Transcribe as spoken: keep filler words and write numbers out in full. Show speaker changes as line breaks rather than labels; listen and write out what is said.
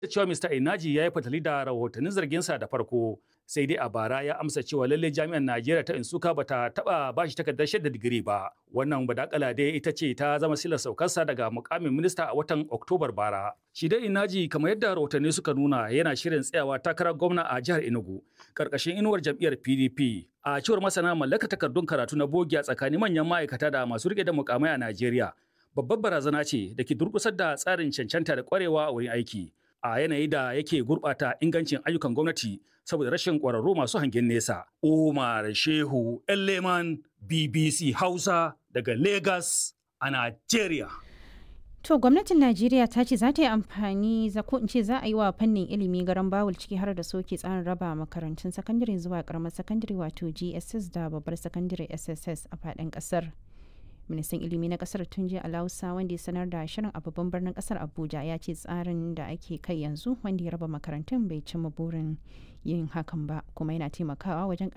Da cewa Mista Inaji ya yi fatali da rahotannin zarginsa da farko, sai dai a bara ya amsa cewa lalle jami'ar Najeriya ta Nsukka bata taba bashi takardar shaidar digiri ba. Wannan badakala dai ita ce ta zama silar saukarsa daga mukamin minista a watan Oktobar bara. Shi dai Inaji kamar yadda rahotanni suka nuna yana shirin tsayawa takarar gwamna a jihar Enugu karkashin inuwar jam'iyyar P D P. A cewar masana mallakar takardun karatu na bogi a tsakanin manyan ma'aikata da masu rike da mukamai a Najeriya babbar barazana ce da ke durkusar da tsarin cancanta da kwarewa a wurin aiki. A yanayi da yake gurɓata ingancin ayyukan gwamnati saboda rashin ƙwararru masu hangen nesa. Umar Shehu Elleman, B B C Hausa daga Lagos a Najeriya.
To gwamnatin Najeriya ta ce za ta yi amfani za ko in ce za a yi wa fannin ilimi garan bawul ciki har da soke tsarin raba makarantun sakandare zuwa karamar sakandare wato G S S da babbar sakandare S S S a faɗin ƙasar. Ministan ilimi na kasar Tunji Alausa wanda ya sanar da shirin a babban birnin kasar Abuja ya ce tsarin da ake kai yanzu wanda ya raba makarantun bai cimma burin yin hakan ba kuma yana taimakawa wajen